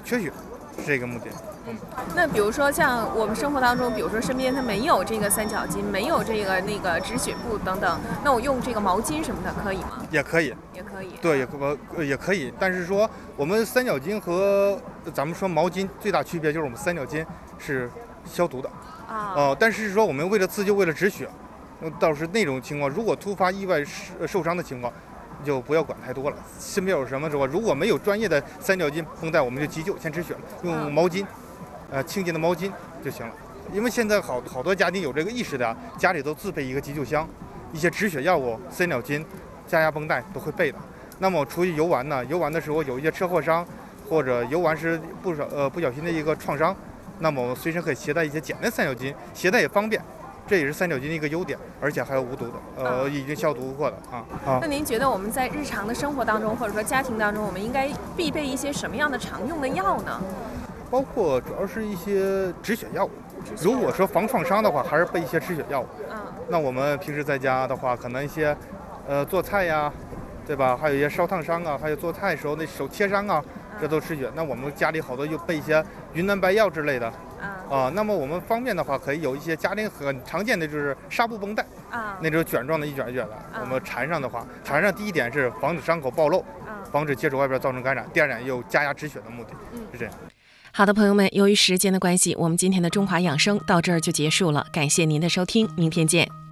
缺血，是这个目的。 那比如说像我们生活当中，比如说身边它没有这个三角巾，没有这个那个止血布等等，那我用这个毛巾什么的可以吗？ 也可以， 也可以。 对，也可以。但是说我们三角巾和咱们说毛巾最大区别就是我们三角巾是消毒的但是说我们为了自救，为了止血，倒是那种情况，如果突发意外受伤的情况，就不要管太多了。身边有什么时候，如果没有专业的三角巾绷带，我们就急救，先止血，用毛巾。清洁的毛巾就行了，因为现在好多家庭有这个意识的，家里都自备一个急救箱，一些止血药物、三角巾、加压绷带都会备的。那么出去游玩呢，游玩的时候有一些车祸伤，或者游玩时不小心的一个创伤，那么我们随身可以携带一些简单三角巾，携带也方便，这也是三角巾的一个优点，而且还有无毒的，已经消毒过的那您觉得我们在日常的生活当中，或者说家庭当中，我们应该必备一些什么样的常用的药呢？ 包括主要是一些止血药物。如果说防创伤的话，还是备一些止血药物。那我们平时在家的话，可能一些做菜呀，对吧？还有一些烧烫伤啊，还有做菜的时候那手切伤啊，这都止血。那我们家里好多就备一些云南白药之类的。那么我们方便的话，可以有一些家庭很常见的就是纱布绷带那种卷状的，一卷一卷的。我们缠上的话，缠上第一点是防止伤口暴露，防止接触外边造成感染；第二点有加压止血的目的，是这样。 好的，朋友们，由于时间的关系，我们今天的中华养生到这儿就结束了，感谢您的收听，明天见。